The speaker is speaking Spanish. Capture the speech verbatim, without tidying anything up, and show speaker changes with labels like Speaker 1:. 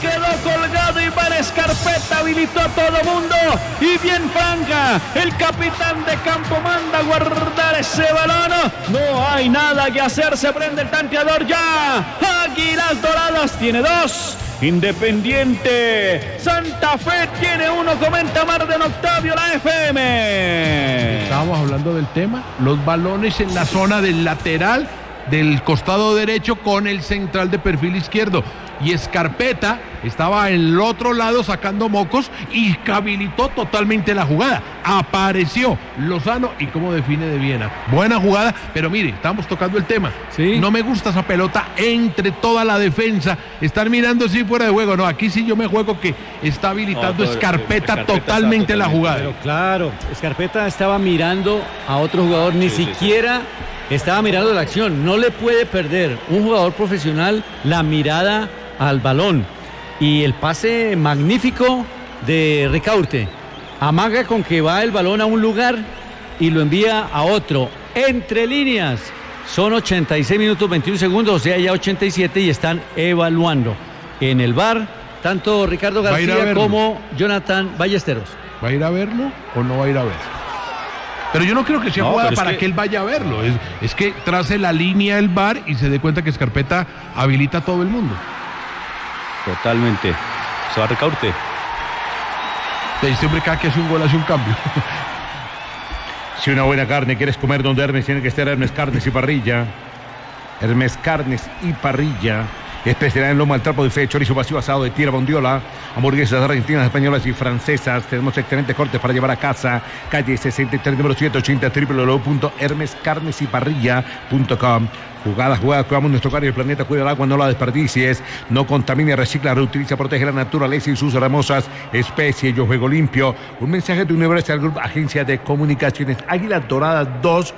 Speaker 1: quedó colgado Iván Escarpeta, habilitó a todo mundo y bien Franja, el capitán de campo manda a guardar ese balón. No hay nada que hacer, se prende el tanteador ya. Águilas Doradas tiene dos. Independiente Santa Fe tiene uno, comenta Marden Octavio, la F M.
Speaker 2: Estábamos hablando del tema, los balones en la zona del lateral del costado derecho con el central de perfil izquierdo, y Escarpeta estaba en el otro lado sacando mocos y habilitó totalmente la jugada. Apareció Lozano y cómo define de Viena. Buena jugada, pero mire, estamos tocando el tema.
Speaker 1: ¿Sí?
Speaker 2: No me gusta esa pelota entre toda la defensa. Están mirando así fuera de juego. No, aquí sí yo me juego que está habilitando no, Escarpeta, Escarpeta totalmente la jugada.
Speaker 3: Pero claro, Escarpeta estaba mirando a otro jugador, ni sí, siquiera... Sí, sí. Estaba mirando la acción. No le puede perder un jugador profesional la mirada al balón. Y el pase magnífico de Ricaurte. Amaga con que va el balón a un lugar y lo envía a otro. Entre líneas. Son ochenta y seis minutos veintiún segundos, o sea, ya ochenta y siete, y están evaluando en el V A R tanto Ricardo García como Jonathan Ballesteros.
Speaker 2: ¿Va a ir a verlo o no va a ir a verlo? Pero yo no creo que sea no, jugada para que... que él vaya a verlo. Es, es que trace la línea del V A R y se dé cuenta que Escarpeta habilita a todo el mundo.
Speaker 1: Totalmente. Se va a Ricaurte.
Speaker 2: Siempre cada que hace un gol hace un cambio.
Speaker 4: Si una buena carne quieres comer donde Hermes, tiene que estar Hermes Carnes y Parrilla. Hermes Carnes y Parrilla. Especialidad en lomo al trapo de fe, chorizo vacío asado de tierra bondiola, hamburguesas argentinas, españolas y francesas. Tenemos excelentes cortes para llevar a casa. Calle sesenta y tres, número ciento ochenta, doble u doble u doble u punto hermes carnes y parrilla punto com. Jugadas, jugadas, cuidamos nuestro hogar y el planeta, cuida el agua, no la desperdicies, no contamine, recicla, reutiliza, protege la naturaleza y sus hermosas especies. Yo juego limpio. Un mensaje de Universal Group, agencia de comunicaciones. Águilas Doradas dos.